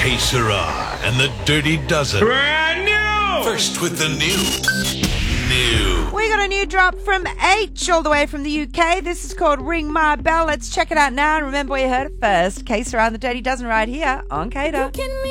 Que Sera and the Dirty Dozen. Brand new! First with the new. We got a new drop from H all the way from the UK. This is called Ring My Bell. Let's check it out now and remember where you heard it first. Que Sera and the Dirty Dozen right here on Cater.